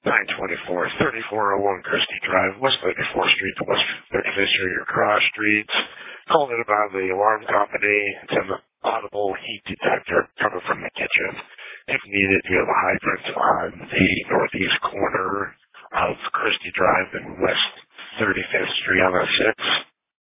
924, 3401 Christie Drive, West 34th Street to West 35th Street, or cross streets. Calling in about the alarm company. It's an audible heat detector coming from the kitchen. If needed, you have a hydrant on the northeast corner of Christie Drive and West 35th Street on the 6th.